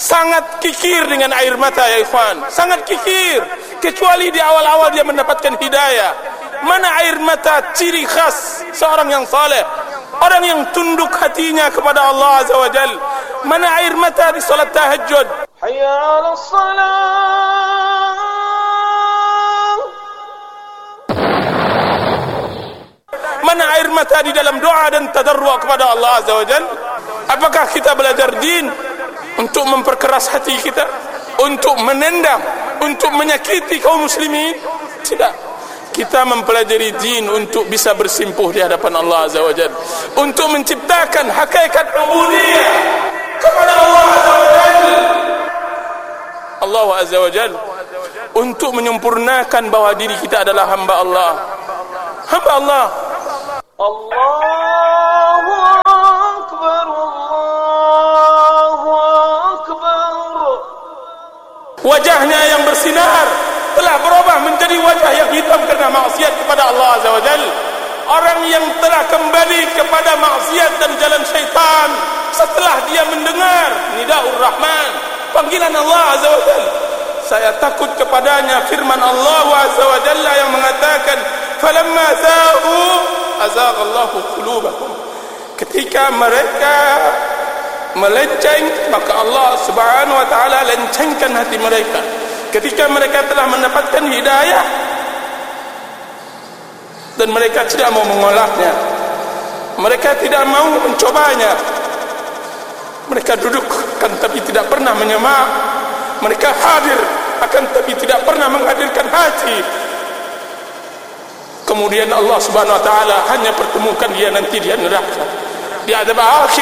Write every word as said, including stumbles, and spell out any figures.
sangat kikir dengan air mata ya ikhwan, sangat kikir, kecuali di awal-awal dia mendapatkan hidayah. Mana air mata ciri khas seorang yang saleh, orang yang tunduk hatinya kepada Allah Azza wa Jal. Mana air mata di salat tahajud, hayya 'alas salat. Mana air mata di dalam doa dan tadarru' kepada Allah Azza wa Jal. Apakah kita belajar din untuk memperkeras hati kita, untuk menendang, untuk menyakiti kaum muslimin? Tidak. Kita mempelajari din untuk bisa bersimpuh di hadapan Allah Azza wa Jalla, untuk menciptakan hakikat ubudiyah kepada Allah Azza wa Jalla. Allah Azza wa Jalla untuk menyempurnakan bahwa diri kita adalah hamba Allah. Hamba Allah. Allahu Akbar, Allahu Akbar. Wajahnya yang bersinar telah berubah menjadi wajah yang hitam karena maksiat kepada Allah Azza wa Jalla. Orang yang telah kembali kepada maksiat dan jalan syaitan setelah dia mendengar Nidaur Rahman, panggilan Allah Azza wa Jalla. Saya takut kepadanya firman Allah Azza wa Jalla yang mengatakan, falamma zaghu azaghallahu qulubahum. Ketika mereka melenceng, maka Allah Subhanahu wa taala lencengkan hati mereka. Ketika mereka telah mendapatkan hidayah dan mereka tidak mau mengolahnya, mereka tidak mau mencobanya, mereka duduk akan tapi tidak pernah menyemak, mereka hadir akan tapi tidak pernah menghadirkan hati. Kemudian Allah Subhanahu wa taala hanya pertemukan dia nanti di neraka, di azab akhir.